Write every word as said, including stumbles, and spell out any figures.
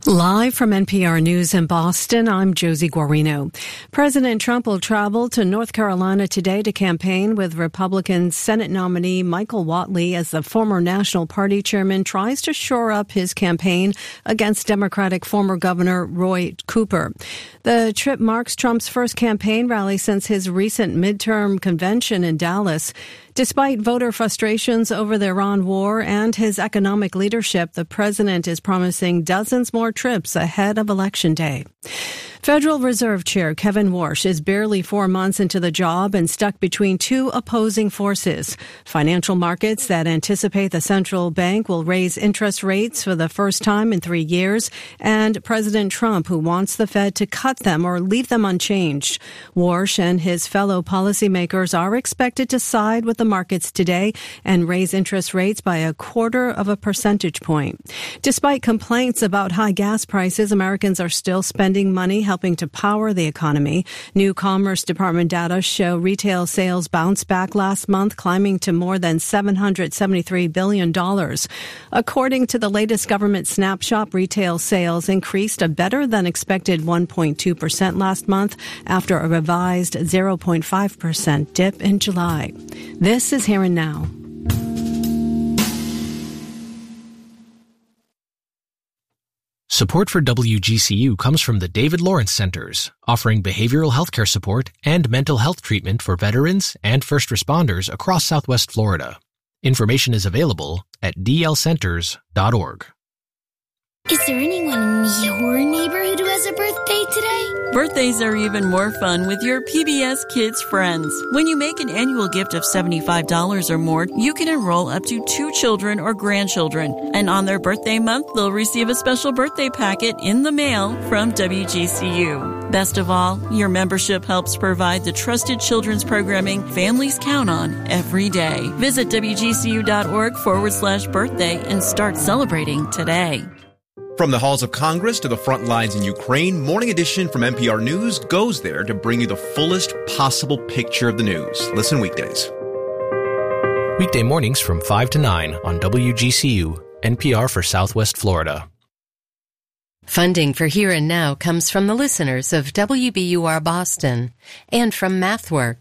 Live from N P R News in Boston, I'm Josie Guarino. President Trump will travel to North Carolina today to campaign with Republican Senate nominee Michael Whatley as the former National Party chairman tries to shore up his campaign against Democratic former Governor Roy Cooper. The trip marks Trump's first campaign rally since his recent midterm convention in Dallas. Despite voter frustrations over the Iran war and his economic leadership, the president is promising dozens more trips ahead of Election Day. Federal Reserve Chair Kevin Warsh is barely four months into the job and stuck between two opposing forces. Financial markets that anticipate the central bank will raise interest rates for the first time in three years, and President Trump, who wants the Fed to cut them or leave them unchanged. Warsh and his fellow policymakers are expected to side with the markets today and raise interest rates by a quarter of a percentage point. Despite complaints about high gas prices, Americans are still spending money helping to power the economy. New Commerce Department data show retail sales bounced back last month, climbing to more than seven hundred seventy-three billion dollars. According to the latest government snapshot, retail sales increased a better than expected one point two percent last month after a revised zero point five percent dip in July. This is Here and Now. Support for W G C U comes from the David Lawrence Centers, offering behavioral healthcare support and mental health treatment for veterans and first responders across Southwest Florida. Information is available at d l centers dot org. Is there anyone in your neighborhood who has a birthday today? Birthdays are even more fun with your P B S Kids friends. When you make an annual gift of seventy-five dollars or more, you can enroll up to two children or grandchildren. And on their birthday month, they'll receive a special birthday packet in the mail from W G C U. Best of all, your membership helps provide the trusted children's programming families count on every day. Visit WGCU.org forward slash birthday and start celebrating today. From the halls of Congress to the front lines in Ukraine, Morning Edition from N P R News goes there to bring you the fullest possible picture of the news. Listen weekdays. Weekday mornings from five to nine on W G C U, N P R for Southwest Florida. Funding for Here and Now comes from the listeners of W B U R Boston and from MathWorks.